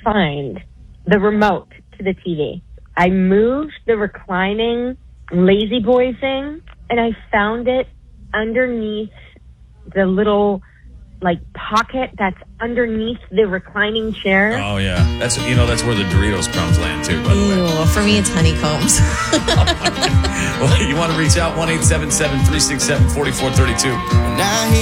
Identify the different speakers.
Speaker 1: find the remote to the TV. I moved the reclining Lazy Boy thing, and I found it underneath the little, pocket that's underneath the reclining chair.
Speaker 2: Oh, yeah. That's where the Doritos crumbs land, too, by the way.
Speaker 3: Ew, for me, it's honeycombs.
Speaker 2: Well, you want to reach out, 1-877-367-4432.